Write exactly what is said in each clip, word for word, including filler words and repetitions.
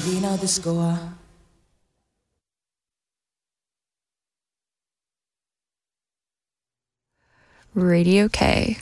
Vino the score. Radio K.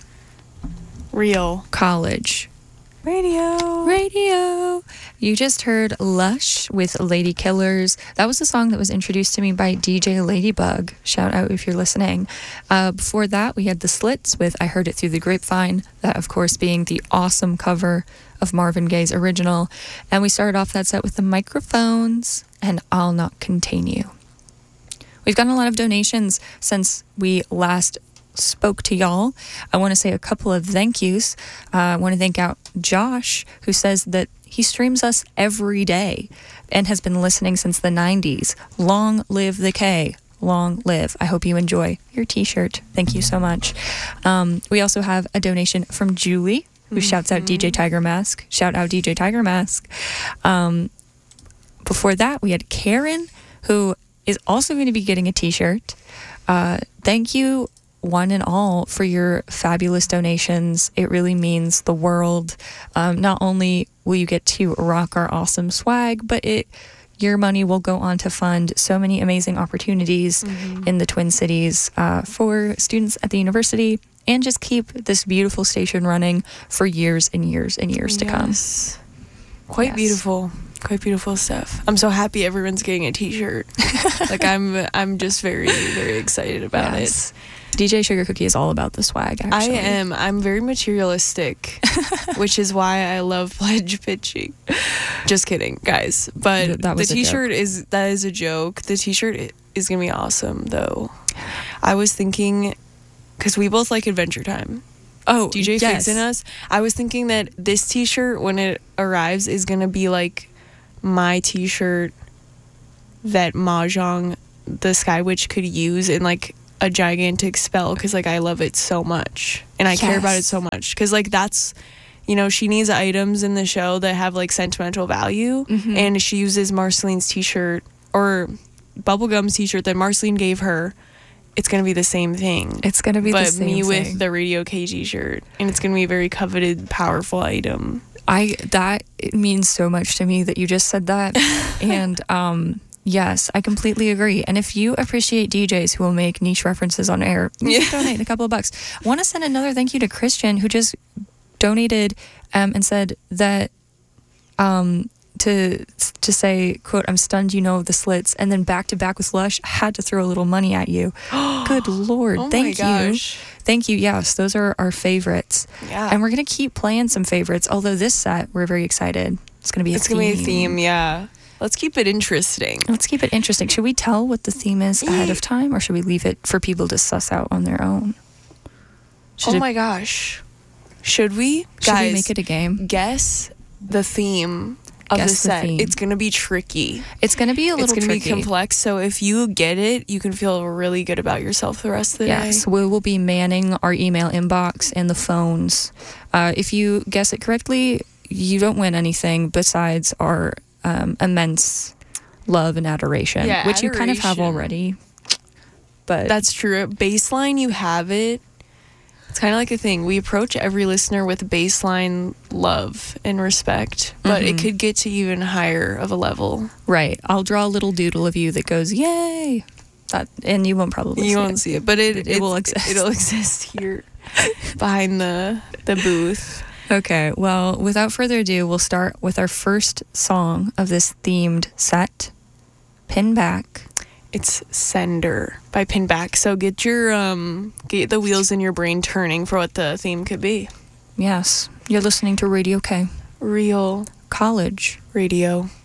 Real. College. Radio. Radio. You just heard Lush with Lady Killers. That was a song that was introduced to me by D J Ladybug. Shout out if you're listening. Uh, before that, we had The Slits with I Heard It Through the Grapevine. That, of course, being the awesome cover of Marvin Gaye's original. And we started off that set with The Microphones and I'll Not Contain You. We've gotten a lot of donations since we last spoke to y'all. I want to say a couple of thank yous. Uh, I want to thank out Josh, who says that he streams us every day and has been listening since the nineties. Long live the K. Long live. I hope you enjoy your t-shirt. Thank you so much. Um, we also have a donation from Julie, who mm-hmm. shouts out D J Tiger Mask. Shout out D J Tiger Mask. Um, before that, we had Karen, who is also going to be getting a t-shirt. Uh, thank you one and all for your fabulous donations. It really means the world. Um, not only will you get to rock our awesome swag, but it your money will go on to fund so many amazing opportunities mm-hmm. in the Twin Cities uh, for students at the university, and just keep this beautiful station running for years and years and years to yes. come. Quite yes. beautiful. Quite beautiful stuff. I'm so happy everyone's getting a t-shirt. Like I'm I'm just very, very excited about yes. it. D J Sugar Cookie is all about the swag, actually. I am. I'm very materialistic, which is why I love pledge pitching. Just kidding, guys. But that was the t-shirt is that is a joke. The t-shirt is gonna be awesome, though. I was thinking, because we both like Adventure Time. Oh, D J yes. Fixin' Us. I was thinking that this t-shirt, when it arrives, is gonna be like my t-shirt that Mahjong, the Sky Witch, could use in like a gigantic spell, because like I love it so much and I yes. care about it so much, because like that's, you know, she needs items in the show that have like sentimental value mm-hmm. and she uses Marceline's t-shirt or Bubblegum's t-shirt that Marceline gave her. It's gonna be the same thing. It's gonna be but the same me thing. With the Radio K t-shirt, and it's gonna be a very coveted, powerful item. I that it means so much to me that you just said that. And um yes, I completely agree. And if you appreciate D Js who will make niche references on air, you yeah. can donate a couple of bucks. I want to send another thank you to Christian, who just donated um, and said that um, to to say, quote, "I'm stunned you know the Slits," and then back to back with Lush, had to throw a little money at you. Good Lord. Oh thank my you. gosh. Thank you. Yes, those are our favorites. Yeah. And we're going to keep playing some favorites, although this set, we're very excited. It's going to be a it's theme. It's going to be a theme, yeah. Let's keep it interesting. Let's keep it interesting. Should we tell what the theme is ahead of time, or should we leave it for people to suss out on their own? Should oh my it, gosh. Should we? Should Guys, we make it a game? Guess the theme of Guess the set. The theme. It's going to be tricky. It's going to be a little It's going to be tricky. complex, so if you get it, you can feel really good about yourself the rest of the yes, day. Yes, we will be manning our email inbox and the phones. Uh, if you guess it correctly, you don't win anything besides our um, immense love and adoration, yeah, which adoration. you kind of have already. But that's true. Baseline, you have it. It's kind of like a thing. We approach every listener with baseline love and respect, but mm-hmm. it could get to even higher of a level. Right. I'll draw a little doodle of you that goes, "Yay!" That, and you won't probably. You see won't it. see it, but it it, it will exist. It'll exist here behind the the booth. Okay, well, without further ado, we'll start with our first song of this themed set, Pinback. It's Sender by Pinback. So get your um get the wheels in your brain turning for what the theme could be. Yes, you're listening to Radio K. Real College Radio.